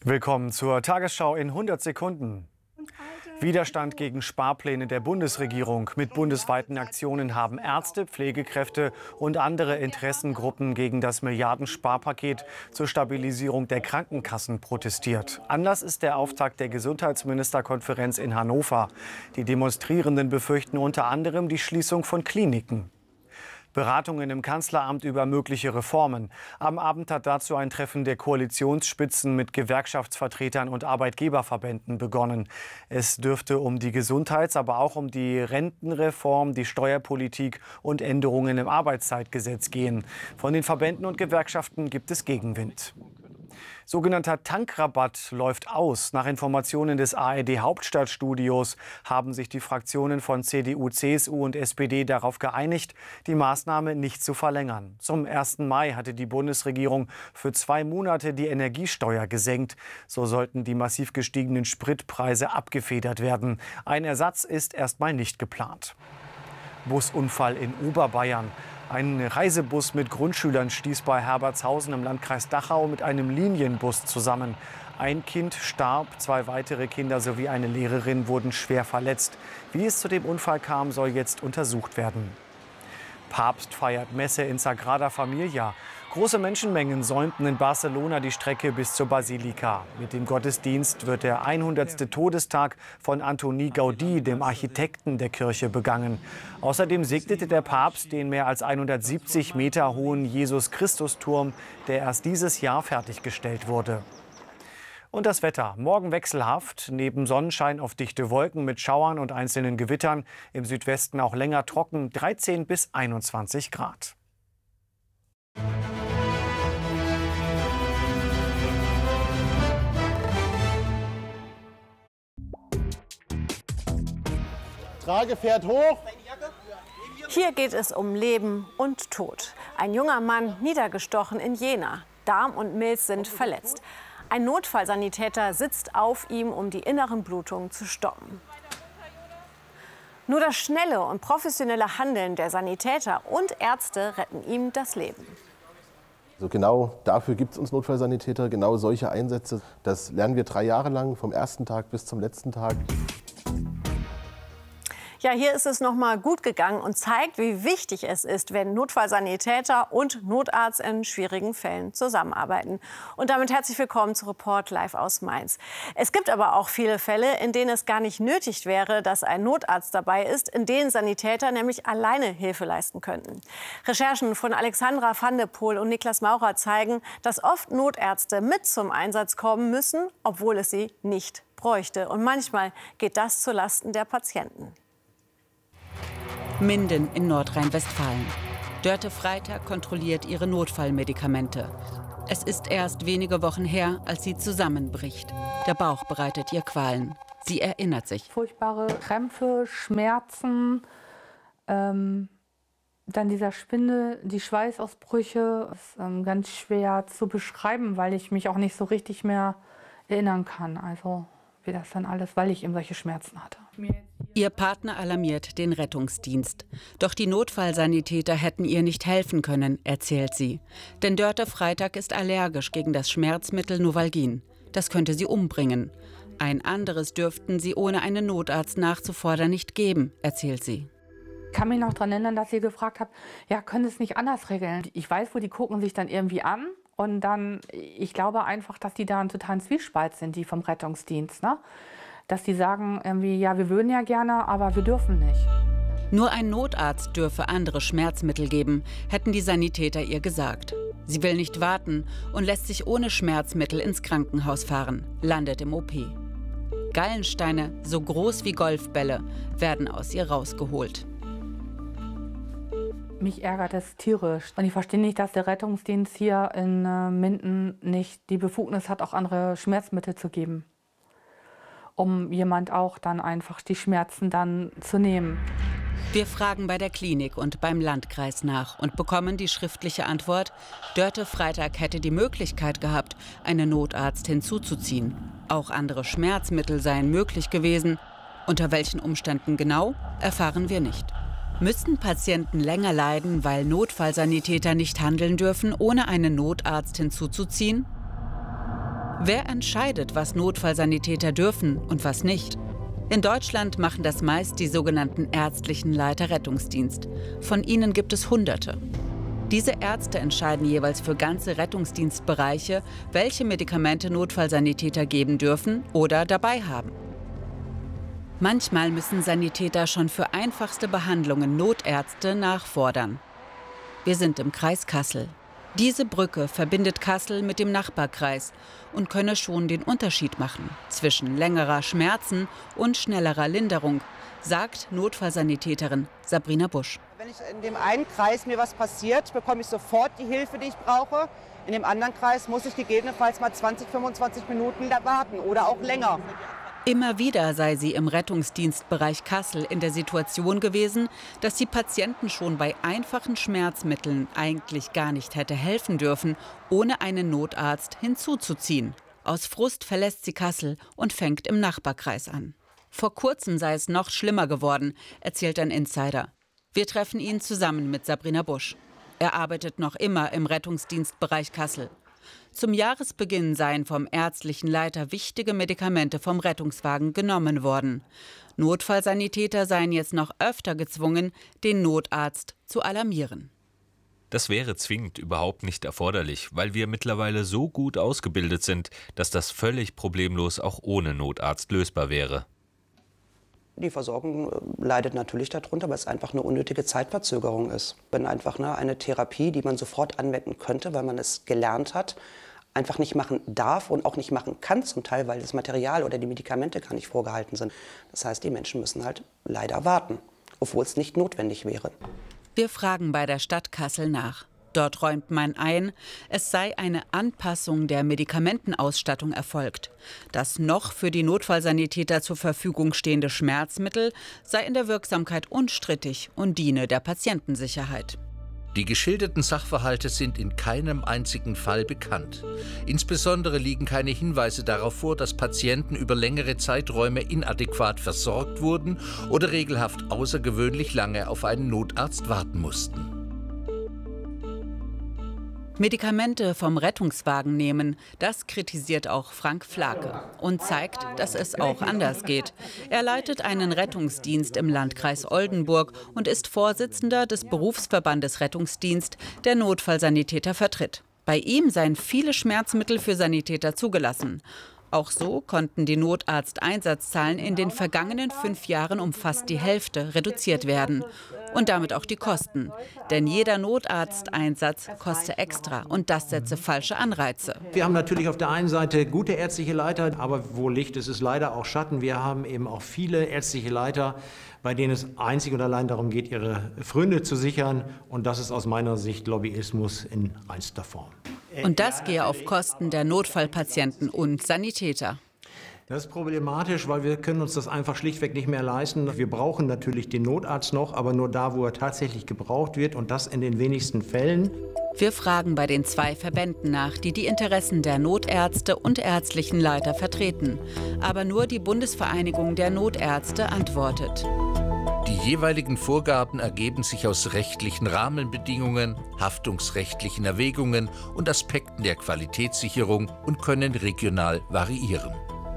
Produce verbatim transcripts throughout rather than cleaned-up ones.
Willkommen zur Tagesschau in hundert Sekunden. Widerstand gegen Sparpläne der Bundesregierung. Mit bundesweiten Aktionen haben Ärzte, Pflegekräfte und andere Interessengruppen gegen das Milliardensparpaket zur Stabilisierung der Krankenkassen protestiert. Anlass ist der Auftakt der Gesundheitsministerkonferenz in Hannover. Die Demonstrierenden befürchten unter anderem die Schließung von Kliniken. Beratungen im Kanzleramt über mögliche Reformen. Am Abend hat dazu ein Treffen der Koalitionsspitzen mit Gewerkschaftsvertretern und Arbeitgeberverbänden begonnen. Es dürfte um die Gesundheits-, aber auch um die Rentenreform, die Steuerpolitik und Änderungen im Arbeitszeitgesetz gehen. Von den Verbänden und Gewerkschaften gibt es Gegenwind. Sogenannter Tankrabatt läuft aus. Nach Informationen des A R D-Hauptstadtstudios haben sich die Fraktionen von C D U, C S U und S P D darauf geeinigt, die Maßnahme nicht zu verlängern. Zum ersten Mai hatte die Bundesregierung für zwei Monate die Energiesteuer gesenkt. So sollten die massiv gestiegenen Spritpreise abgefedert werden. Ein Ersatz ist erstmal nicht geplant. Busunfall in Oberbayern. Ein Reisebus mit Grundschülern stieß bei Herbertshausen im Landkreis Dachau mit einem Linienbus zusammen. Ein Kind starb, zwei weitere Kinder sowie eine Lehrerin wurden schwer verletzt. Wie es zu dem Unfall kam, soll jetzt untersucht werden. Papst feiert Messe in Sagrada Familia. Große Menschenmengen säumten in Barcelona die Strecke bis zur Basilika. Mit dem Gottesdienst wird der hundertste Todestag von Antoni Gaudí, dem Architekten der Kirche, begangen. Außerdem segnete der Papst den mehr als hundertsiebzig Meter hohen Jesus-Christus-Turm, der erst dieses Jahr fertiggestellt wurde. Und das Wetter. Morgen wechselhaft. Neben Sonnenschein auf dichte Wolken mit Schauern und einzelnen Gewittern. Im Südwesten auch länger trocken. dreizehn bis einundzwanzig Grad. Trage fährt hoch. Hier geht es um Leben und Tod. Ein junger Mann niedergestochen in Jena. Darm und Milz sind verletzt. Ein Notfallsanitäter sitzt auf ihm, um die inneren Blutungen zu stoppen. Nur das schnelle und professionelle Handeln der Sanitäter und Ärzte retten ihm das Leben. Also genau dafür gibt es uns Notfallsanitäter, genau solche Einsätze. Das lernen wir drei Jahre lang, vom ersten Tag bis zum letzten Tag. Ja, hier ist es noch mal gut gegangen und zeigt, wie wichtig es ist, wenn Notfallsanitäter und Notarzt in schwierigen Fällen zusammenarbeiten. Und damit herzlich willkommen zu Report Live aus Mainz. Es gibt aber auch viele Fälle, in denen es gar nicht nötig wäre, dass ein Notarzt dabei ist, in denen Sanitäter nämlich alleine Hilfe leisten könnten. Recherchen von Alexandra van de Poel und Niklas Maurer zeigen, dass oft Notärzte mit zum Einsatz kommen müssen, obwohl es sie nicht bräuchte. Und manchmal geht das zulasten der Patienten. Minden in Nordrhein-Westfalen. Dörte Freitag kontrolliert ihre Notfallmedikamente. Es ist erst wenige Wochen her, als sie zusammenbricht. Der Bauch bereitet ihr Qualen. Sie erinnert sich. Furchtbare Krämpfe, Schmerzen, ähm, dann dieser Schwindel, die Schweißausbrüche. Das ist ähm, ganz schwer zu beschreiben, weil ich mich auch nicht so richtig mehr erinnern kann. Also wie das dann alles, weil ich eben solche Schmerzen hatte. Ihr Partner alarmiert den Rettungsdienst. Doch die Notfallsanitäter hätten ihr nicht helfen können, erzählt sie. Denn Dörte Freitag ist allergisch gegen das Schmerzmittel Novalgin. Das könnte sie umbringen. Ein anderes dürften sie ohne einen Notarzt nachzufordern nicht geben, erzählt sie. Ich kann mich noch daran erinnern, dass sie gefragt hat, ja, können Sie es nicht anders regeln? Ich weiß, wo die gucken sich dann irgendwie an. Und dann, ich glaube einfach, dass die da einen totalen Zwiespalt sind, die vom Rettungsdienst, ne? Dass die sagen irgendwie, ja, wir würden ja gerne, aber wir dürfen nicht. Nur ein Notarzt dürfe andere Schmerzmittel geben, hätten die Sanitäter ihr gesagt. Sie will nicht warten und lässt sich ohne Schmerzmittel ins Krankenhaus fahren, landet im O P. Gallensteine, so groß wie Golfbälle, werden aus ihr rausgeholt. Mich ärgert es tierisch. Und ich verstehe nicht, dass der Rettungsdienst hier in äh, Minden nicht die Befugnis hat, auch andere Schmerzmittel zu geben. Um jemand auch dann einfach die Schmerzen dann zu nehmen. Wir fragen bei der Klinik und beim Landkreis nach und bekommen die schriftliche Antwort, Dörte Freitag hätte die Möglichkeit gehabt, einen Notarzt hinzuzuziehen. Auch andere Schmerzmittel seien möglich gewesen. Unter welchen Umständen genau, erfahren wir nicht. Müssten Patienten länger leiden, weil Notfallsanitäter nicht handeln dürfen, ohne einen Notarzt hinzuzuziehen? Wer entscheidet, was Notfallsanitäter dürfen und was nicht? In Deutschland machen das meist die sogenannten ärztlichen Leiter Rettungsdienst. Von ihnen gibt es Hunderte. Diese Ärzte entscheiden jeweils für ganze Rettungsdienstbereiche, welche Medikamente Notfallsanitäter geben dürfen oder dabei haben. Manchmal müssen Sanitäter schon für einfachste Behandlungen Notärzte nachfordern. Wir sind im Kreis Kassel. Diese Brücke verbindet Kassel mit dem Nachbarkreis und könne schon den Unterschied machen zwischen längerer Schmerzen und schnellerer Linderung, sagt Notfallsanitäterin Sabrina Busch. Wenn ich in dem einen Kreis mir was passiert, bekomme ich sofort die Hilfe, die ich brauche. In dem anderen Kreis muss ich gegebenenfalls mal zwanzig, fünfundzwanzig Minuten warten oder auch länger. Immer wieder sei sie im Rettungsdienstbereich Kassel in der Situation gewesen, dass sie Patienten schon bei einfachen Schmerzmitteln eigentlich gar nicht hätte helfen dürfen, ohne einen Notarzt hinzuzuziehen. Aus Frust verlässt sie Kassel und fängt im Nachbarkreis an. Vor kurzem sei es noch schlimmer geworden, erzählt ein Insider. Wir treffen ihn zusammen mit Sabrina Busch. Er arbeitet noch immer im Rettungsdienstbereich Kassel. Zum Jahresbeginn seien vom ärztlichen Leiter wichtige Medikamente vom Rettungswagen genommen worden. Notfallsanitäter seien jetzt noch öfter gezwungen, den Notarzt zu alarmieren. Das wäre zwingend überhaupt nicht erforderlich, weil wir mittlerweile so gut ausgebildet sind, dass das völlig problemlos auch ohne Notarzt lösbar wäre. Die Versorgung leidet natürlich darunter, weil es einfach eine unnötige Zeitverzögerung ist. Wenn einfach ne, eine Therapie, die man sofort anwenden könnte, weil man es gelernt hat, einfach nicht machen darf und auch nicht machen kann zum Teil, weil das Material oder die Medikamente gar nicht vorgehalten sind. Das heißt, die Menschen müssen halt leider warten, obwohl es nicht notwendig wäre. Wir fragen bei der Stadt Kassel nach. Dort räumt man ein, es sei eine Anpassung der Medikamentenausstattung erfolgt. Das noch für die Notfallsanitäter zur Verfügung stehende Schmerzmittel sei in der Wirksamkeit unstrittig und diene der Patientensicherheit. Die geschilderten Sachverhalte sind in keinem einzigen Fall bekannt. Insbesondere liegen keine Hinweise darauf vor, dass Patienten über längere Zeiträume inadäquat versorgt wurden oder regelhaft außergewöhnlich lange auf einen Notarzt warten mussten. Medikamente vom Rettungswagen nehmen, das kritisiert auch Frank Flake und zeigt, dass es auch anders geht. Er leitet einen Rettungsdienst im Landkreis Oldenburg und ist Vorsitzender des Berufsverbandes Rettungsdienst, der Notfallsanitäter vertritt. Bei ihm seien viele Schmerzmittel für Sanitäter zugelassen. Auch so konnten die Notarzteinsatzzahlen in den vergangenen fünf Jahren um fast die Hälfte reduziert werden. Und damit auch die Kosten. Denn jeder Notarzteinsatz koste extra und das setze falsche Anreize. Wir haben natürlich auf der einen Seite gute ärztliche Leiter, aber wo Licht ist, ist leider auch Schatten. Wir haben eben auch viele ärztliche Leiter, bei denen es einzig und allein darum geht, ihre Pfründe zu sichern. Und das ist aus meiner Sicht Lobbyismus in reinster Form. Und das gehe auf Kosten der Notfallpatienten und Sanitäter. Das ist problematisch, weil wir können uns das einfach schlichtweg nicht mehr leisten. Wir brauchen natürlich den Notarzt noch, aber nur da, wo er tatsächlich gebraucht wird und das in den wenigsten Fällen. Wir fragen bei den zwei Verbänden nach, die die Interessen der Notärzte und ärztlichen Leiter vertreten. Aber nur die Bundesvereinigung der Notärzte antwortet. Die jeweiligen Vorgaben ergeben sich aus rechtlichen Rahmenbedingungen, haftungsrechtlichen Erwägungen und Aspekten der Qualitätssicherung und können regional variieren.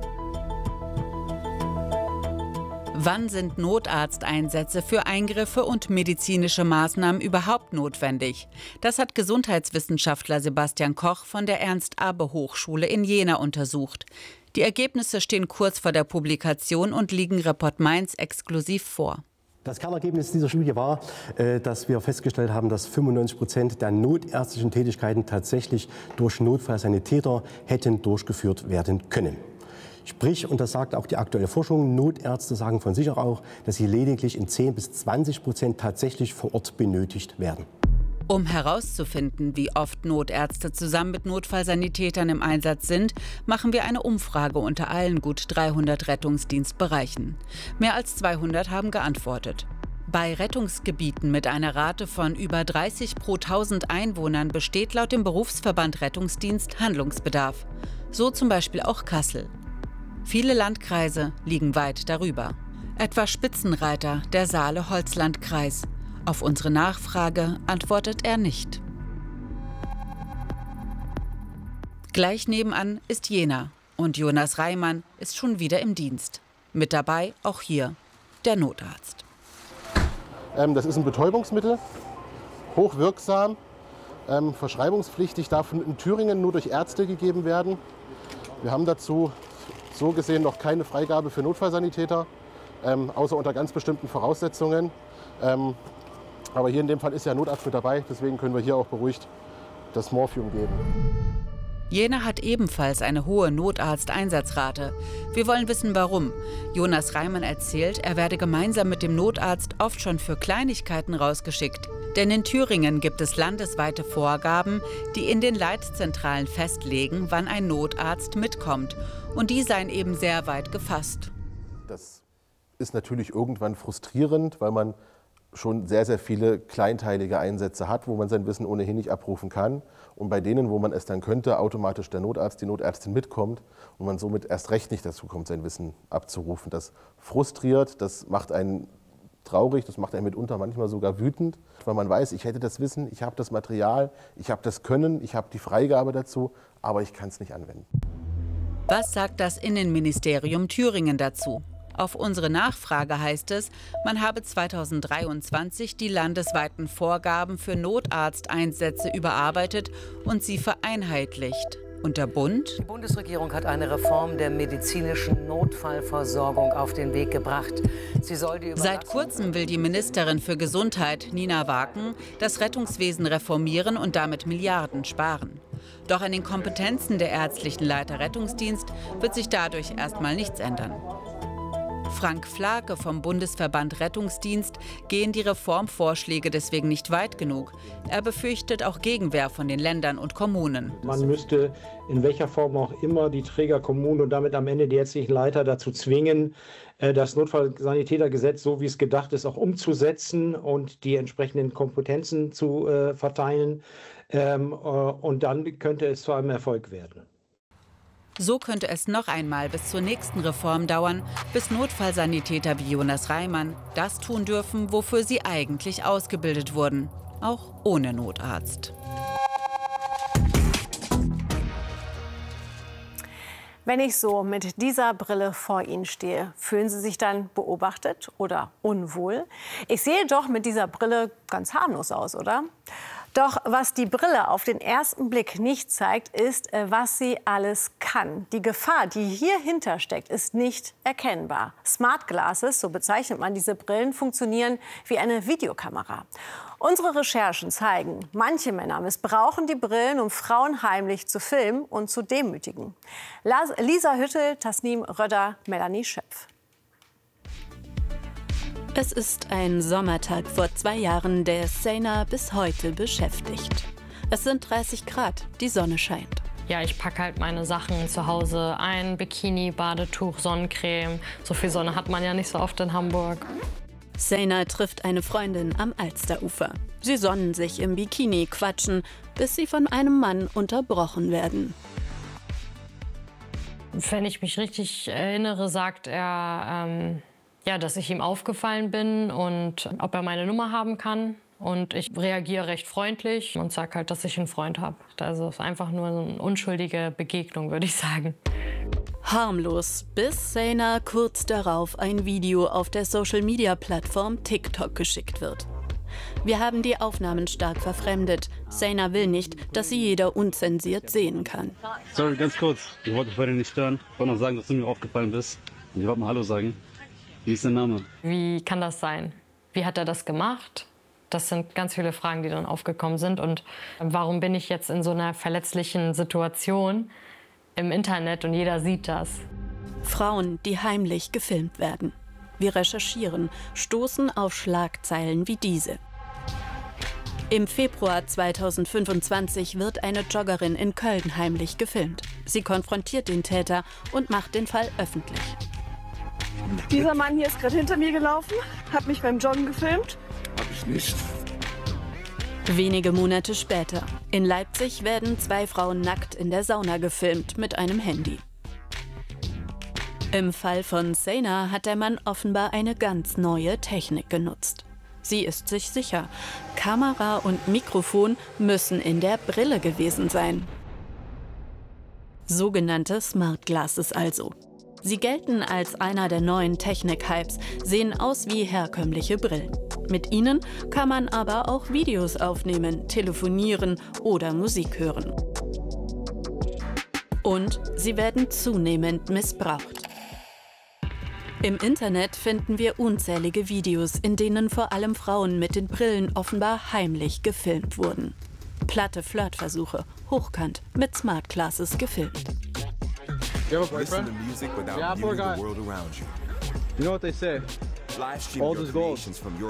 Wann sind Notarzteinsätze für Eingriffe und medizinische Maßnahmen überhaupt notwendig? Das hat Gesundheitswissenschaftler Sebastian Koch von der Ernst-Abbe-Hochschule in Jena untersucht. Die Ergebnisse stehen kurz vor der Publikation und liegen Report Mainz exklusiv vor. Das Kernergebnis dieser Studie war, dass wir festgestellt haben, dass fünfundneunzig Prozent der notärztlichen Tätigkeiten tatsächlich durch Notfallsanitäter hätten durchgeführt werden können. Sprich, und das sagt auch die aktuelle Forschung, Notärzte sagen von sich auch, dass sie lediglich in zehn bis zwanzig Prozent tatsächlich vor Ort benötigt werden. Um herauszufinden, wie oft Notärzte zusammen mit Notfallsanitätern im Einsatz sind, machen wir eine Umfrage unter allen gut dreihundert Rettungsdienstbereichen. Mehr als zweihundert haben geantwortet. Bei Rettungsgebieten mit einer Rate von über dreißig pro tausend Einwohnern besteht laut dem Berufsverband Rettungsdienst Handlungsbedarf. So zum Beispiel auch Kassel. Viele Landkreise liegen weit darüber. Etwa Spitzenreiter der Saale-Holzland-Kreis. Auf unsere Nachfrage antwortet er nicht. Gleich nebenan ist Jena und Jonas Reimann ist schon wieder im Dienst. Mit dabei auch hier der Notarzt. Ähm, das ist ein Betäubungsmittel, hochwirksam, ähm, verschreibungspflichtig, darf in Thüringen nur durch Ärzte gegeben werden. Wir haben dazu so gesehen noch keine Freigabe für Notfallsanitäter, ähm, außer unter ganz bestimmten Voraussetzungen. Ähm, aber hier in dem Fall ist ja ein Notarzt mit dabei, deswegen können wir hier auch beruhigt das Morphium geben. Jena hat ebenfalls eine hohe Notarzteinsatzrate. Wir wollen wissen, warum. Jonas Reimann erzählt, er werde gemeinsam mit dem Notarzt oft schon für Kleinigkeiten rausgeschickt. Denn in Thüringen gibt es landesweite Vorgaben, die in den Leitzentralen festlegen, wann ein Notarzt mitkommt. Und die seien eben sehr weit gefasst. Das ist natürlich irgendwann frustrierend, weil man schon sehr, sehr viele kleinteilige Einsätze hat, wo man sein Wissen ohnehin nicht abrufen kann. Und bei denen, wo man es dann könnte, automatisch der Notarzt, die Notärztin mitkommt und man somit erst recht nicht dazu kommt, sein Wissen abzurufen. Das frustriert, das macht einen traurig, das macht einen mitunter manchmal sogar wütend, weil man weiß, ich hätte das Wissen, ich habe das Material, ich habe das Können, ich habe die Freigabe dazu, aber ich kann es nicht anwenden. Was sagt das Innenministerium Thüringen dazu? Auf unsere Nachfrage heißt es, man habe zweitausenddreiundzwanzig die landesweiten Vorgaben für Notarzteinsätze überarbeitet und sie vereinheitlicht. Und der Bund? Die Bundesregierung hat eine Reform der medizinischen Notfallversorgung auf den Weg gebracht. Sie soll die Seit kurzem will die Ministerin für Gesundheit, Nina Waken, das Rettungswesen reformieren und damit Milliarden sparen. Doch an den Kompetenzen der ärztlichen Leiter Rettungsdienst wird sich dadurch erstmal nichts ändern. Frank Flake vom Bundesverband Rettungsdienst gehen die Reformvorschläge deswegen nicht weit genug. Er befürchtet auch Gegenwehr von den Ländern und Kommunen. Man müsste in welcher Form auch immer die Trägerkommunen und damit am Ende die ärztlichen Leiter dazu zwingen, das Notfallsanitätergesetz, so wie es gedacht ist, auch umzusetzen und die entsprechenden Kompetenzen zu äh, verteilen. Ähm, äh, und dann könnte es zu einem Erfolg werden. So könnte es noch einmal bis zur nächsten Reform dauern, bis Notfallsanitäter wie Jonas Reimann das tun dürfen, wofür sie eigentlich ausgebildet wurden, auch ohne Notarzt. Wenn ich so mit dieser Brille vor Ihnen stehe, fühlen Sie sich dann beobachtet oder unwohl? Ich sehe doch mit dieser Brille ganz harmlos aus, oder? Doch was die Brille auf den ersten Blick nicht zeigt, ist, was sie alles kann. Die Gefahr, die hier hintersteckt, ist nicht erkennbar. Smart Glasses, so bezeichnet man diese Brillen, funktionieren wie eine Videokamera. Unsere Recherchen zeigen, manche Männer missbrauchen die Brillen, um Frauen heimlich zu filmen und zu demütigen. Lisa Hüttel, Tasnim Röder, Melanie Schöpf. Es ist ein Sommertag vor zwei Jahren, der Sena bis heute beschäftigt. Es sind dreißig Grad, die Sonne scheint. Ja, ich packe halt meine Sachen zu Hause ein, Bikini, Badetuch, Sonnencreme. So viel Sonne hat man ja nicht so oft in Hamburg. Sena trifft eine Freundin am Alsterufer. Sie sonnen sich im Bikini, quatschen, bis sie von einem Mann unterbrochen werden. Wenn ich mich richtig erinnere, sagt er, ähm, ja, dass ich ihm aufgefallen bin und ob er meine Nummer haben kann. Und ich reagiere recht freundlich und sage halt, dass ich einen Freund habe. Also es ist einfach nur eine unschuldige Begegnung, würde ich sagen. Harmlos, bis Sena kurz darauf ein Video auf der Social-Media-Plattform TikTok geschickt wird. Wir haben die Aufnahmen stark verfremdet. Sena will nicht, dass sie jeder unzensiert sehen kann. Sorry, ganz kurz. Ich wollte dich heute nicht stören. Ich wollte noch sagen, dass du mir aufgefallen bist. Und ich wollte mal Hallo sagen. Wie ist dein Name? Wie kann das sein? Wie hat er das gemacht? Das sind ganz viele Fragen, die dann aufgekommen sind. Und warum bin ich jetzt in so einer verletzlichen Situation im Internet und jeder sieht das? Frauen, die heimlich gefilmt werden. Wir recherchieren, stoßen auf Schlagzeilen wie diese. Im Februar zweitausendfünfundzwanzig wird eine Joggerin in Köln heimlich gefilmt. Sie konfrontiert den Täter und macht den Fall öffentlich. Dieser Mann hier ist gerade hinter mir gelaufen, hat mich beim Joggen gefilmt. Hab ich nicht. Wenige Monate später. In Leipzig werden zwei Frauen nackt in der Sauna gefilmt mit einem Handy. Im Fall von Sena hat der Mann offenbar eine ganz neue Technik genutzt. Sie ist sich sicher, Kamera und Mikrofon müssen in der Brille gewesen sein. Sogenannte Smart Glasses also. Sie gelten als einer der neuen Technik-Hypes, sehen aus wie herkömmliche Brillen. Mit ihnen kann man aber auch Videos aufnehmen, telefonieren oder Musik hören. Und sie werden zunehmend missbraucht. Im Internet finden wir unzählige Videos, in denen vor allem Frauen mit den Brillen offenbar heimlich gefilmt wurden. Platte Flirtversuche, hochkant, mit Smart Glasses gefilmt. You have a boyfriend? Yeah, poor guy. You know what they say? Old is gold.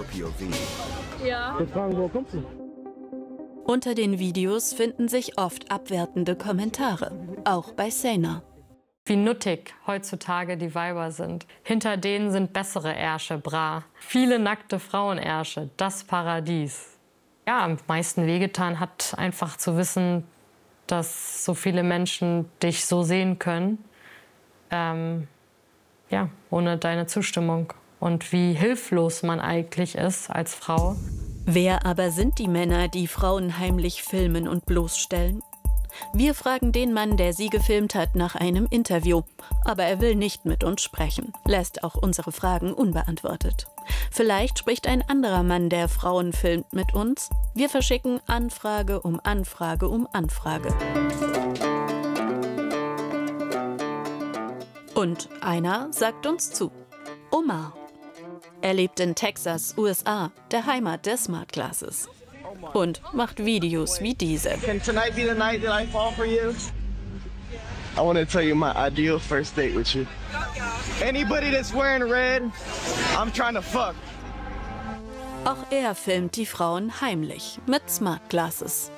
Ja. Ich frage, wo kommst du? Unter den Videos finden sich oft abwertende Kommentare, auch bei Sena. Wie nuttig heutzutage die Weiber sind. Hinter denen sind bessere Ärsche, bra. Viele nackte Frauenärsche, das Paradies. Ja, am meisten wehgetan hat einfach zu wissen, dass so viele Menschen dich so sehen können, ähm, ja, ohne deine Zustimmung. Und wie hilflos man eigentlich ist als Frau. Wer aber sind die Männer, die Frauen heimlich filmen und bloßstellen? Wir fragen den Mann, der sie gefilmt hat, nach einem Interview. Aber er will nicht mit uns sprechen, lässt auch unsere Fragen unbeantwortet. Vielleicht spricht ein anderer Mann, der Frauen filmt, mit uns. Wir verschicken Anfrage um Anfrage um Anfrage. Und einer sagt uns zu. Omar. Er lebt in Texas, U S A, der Heimat der Smart Glasses. Und macht Videos wie diese. Can tonight be the night that I fall for you? I want to tell you my ideal first date with you. Anybody that's wearing red, I'm trying to fuck. Auch er filmt die Frauen heimlich mit Smart Glasses.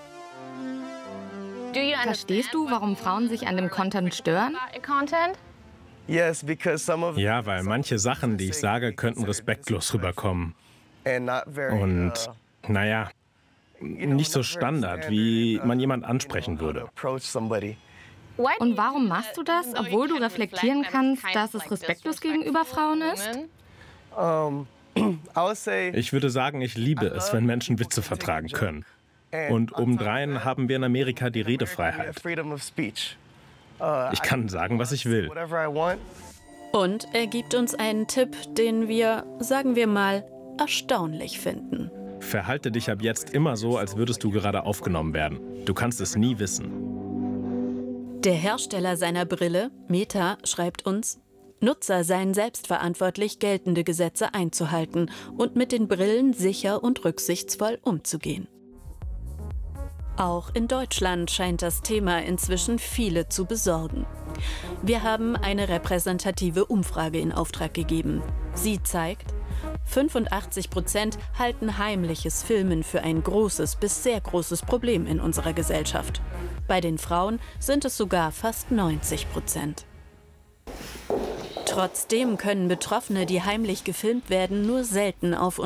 Verstehst du, warum Frauen sich an dem Content stören? Yes, because some of Ja, weil manche Sachen, die ich sage, könnten respektlos rüberkommen. Und, naja, nicht so Standard, wie man jemand ansprechen würde. Und warum machst du das, obwohl du reflektieren kannst, dass es respektlos gegenüber Frauen ist? Ich würde sagen, ich liebe es, wenn Menschen Witze vertragen können. Und obendrein haben wir in Amerika die Redefreiheit. Ich kann sagen, was ich will. Und er gibt uns einen Tipp, den wir, sagen wir mal, erstaunlich finden. Verhalte dich ab jetzt immer so, als würdest du gerade aufgenommen werden. Du kannst es nie wissen. Der Hersteller seiner Brille, Meta, schreibt uns, Nutzer seien selbstverantwortlich, geltende Gesetze einzuhalten und mit den Brillen sicher und rücksichtsvoll umzugehen. Auch in Deutschland scheint das Thema inzwischen viele zu besorgen. Wir haben eine repräsentative Umfrage in Auftrag gegeben. Sie zeigt, fünfundachtzig Prozent halten heimliches Filmen für ein großes bis sehr großes Problem in unserer Gesellschaft. Bei den Frauen sind es sogar fast neunzig Prozent. Trotzdem können Betroffene, die heimlich gefilmt werden, nur selten auf